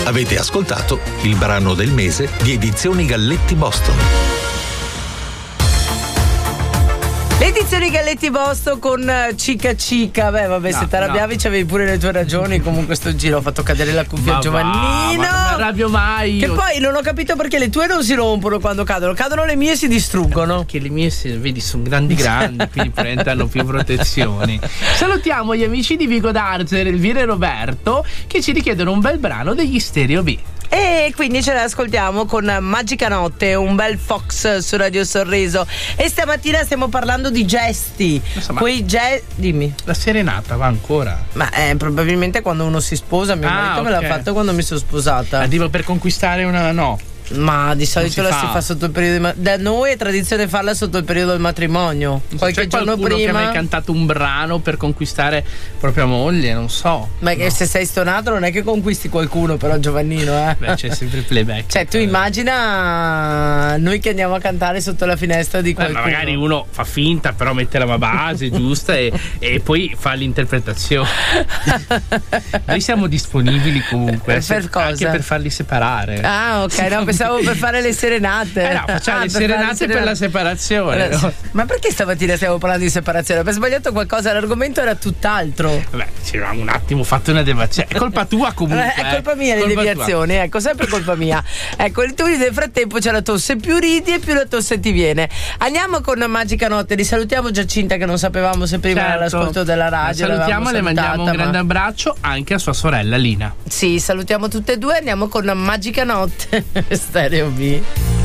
Avete ascoltato il brano del mese di Edizioni Galletti Boston. Le edizioni Galletti Boston con Cica Cica. Beh, vabbè, no, se ti arrabbiavi c'avevi pure le tue ragioni. Comunque sto giro ho fatto cadere la cuffia a Giovannino. Ma non mi arrabbio mai. Che poi non ho capito perché le tue non si rompono quando cadono. Cadono le mie e si distruggono. Che le mie, vedi, sono grandi, quindi hanno più protezioni. Salutiamo gli amici di Vigo d'Arzere, Elvira e Roberto, che ci richiedono un bel brano degli Stereo B. E quindi ce l'ascoltiamo con Magica Notte, un bel Fox su Radio Sorriso. E stamattina stiamo parlando di gesti. Quei dimmi. La serenata va ancora? Ma probabilmente quando uno si sposa. Mio marito me l'ha fatto quando mi sono sposata. Tipo per conquistare una. No. Ma di solito si fa sotto il periodo da noi è tradizione farla sotto il periodo del matrimonio. Qualche giorno prima. Che hai mai cantato un brano per conquistare propria moglie, non so. Ma no. Se sei stonato non è che conquisti qualcuno, però, Giovannino, Beh, c'è sempre il playback. Cioè, tu immagina noi che andiamo a cantare sotto la finestra di qualcuno. Ma magari uno fa finta, però mette la base giusta e poi fa l'interpretazione. Noi siamo disponibili comunque per cosa? Anche per farli separare. Ah, ok, no, pensavo per fare le serenate. No, facciamo le serenate per la separazione. No? Ma perché stamattina stiamo parlando di separazione? Abbiamo sbagliato qualcosa, l'argomento era tutt'altro. Vabbè, ci avevamo un attimo fatto una deviazione. È colpa tua comunque. È colpa mia le deviazioni, ecco, sempre colpa mia. Ecco, tu nel frattempo c'è la tosse, più ridi e più la tosse ti viene. Andiamo con Magica Notte, risalutiamo Giacinta che non sapevamo se prima era l'ascolto della radio. Salutiamo, le mandiamo un grande abbraccio anche a sua sorella Lina. Sì, salutiamo tutte e due, andiamo con Magica Notte. Stereo B.